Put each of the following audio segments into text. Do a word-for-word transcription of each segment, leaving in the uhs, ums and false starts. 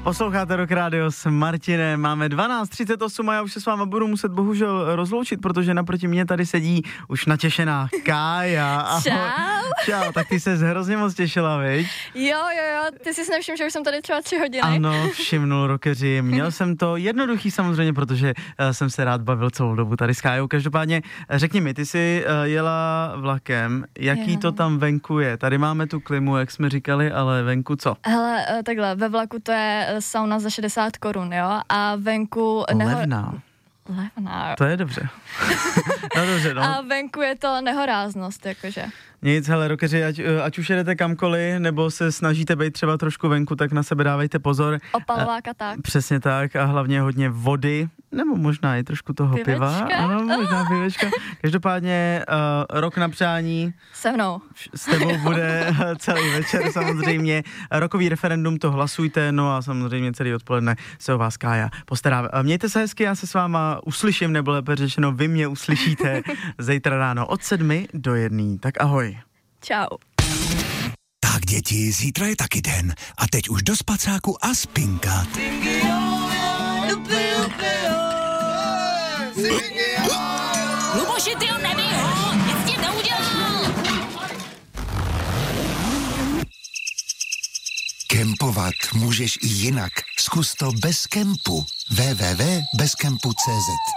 Posloucháte Rock Radio s Martinem, máme dvanáct třicet osm a já už se s váma budu muset bohužel rozloučit, protože naproti mě tady sedí už natěšená Kája. Ahoj. Čau. Čau, tak ty ses hrozně moc těšila, viď? Jo, jo, jo, ty jsi nevšiml, že už jsem tady třeba tři hodiny. Ano, všimnul, rockeři. Měl jsem to jednoduchý samozřejmě, protože uh, jsem se rád bavil celou dobu tady s Kájou. Každopádně řekni mi, ty jsi uh, jela vlakem, jaký Jo. to tam venku je? Tady máme tu klimu, jak jsme říkali, ale venku co? Hele, eh, takhle, ve vlaku to je eh, sauna za šedesát korun, jo, a venku... Levná. Levná. To je dobře. No dobře, no. A venku je to nehoráznost, jakože. Nic, hele, rockeři, ať, ať už jedete kamkoliv, nebo se snažíte být třeba trošku venku, tak na sebe dávejte pozor. Opalovák a tak. Přesně tak a hlavně hodně vody, nebo možná i trošku toho Pivečka? piva. Ano, možná pivečka. Každopádně uh, rok na přání. Se mnou. S tebou bude celý večer samozřejmě. Rokový referendum, to hlasujte, no a samozřejmě celý odpoledne se o vás Kája postará. Mějte se hezky, já se s váma uslyším, nebo lépe řečeno, vy mě uslyšíte zítra ráno od sedmi do jedné. Tak ahoj. Čau. Tak děti, zítra je taky den a teď už do spacáku a spinkat. Luboši, ty ho nebij ho, nic ti neudělal. Kempovat můžeš i jinak. Zkus to bez kempu. w w w tečka bezkempu tečka cé zet.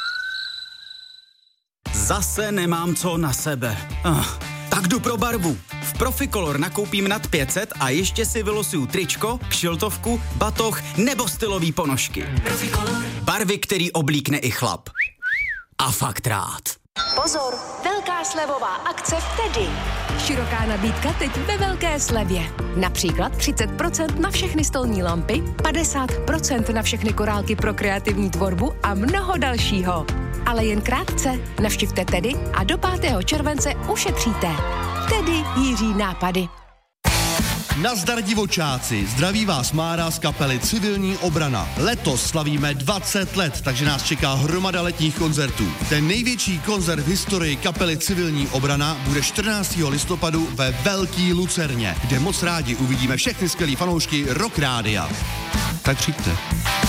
Zase nemám co na sebe. Ah, tak jdu pro barvu. V Proficolor nakoupím nad pět set a ještě si vylosuju tričko, kšiltovku, batoh nebo stylový ponožky. Proficolor. Barvy, který oblíkne i chlap. A fakt rád. Pozor, velká slevová akce v Tedy. Široká nabídka teď ve velké slevě. Například třicet procent na všechny stolní lampy, padesát procent na všechny korálky pro kreativní tvorbu a mnoho dalšího. Ale jen krátce. Navštivte Tedy a do pátého července ušetříte. Tedy Jiří nápady. Nazdar divočáci, zdraví vás Mára z kapely Civilní obrana. Letos slavíme dvacet let, takže nás čeká hromada letních koncertů. Ten největší koncert v historii kapely Civilní obrana bude čtrnáctého listopadu ve Velký Lucerně, kde moc rádi uvidíme všechny skvělý fanoušky Rock Rádia. Tak přijďte.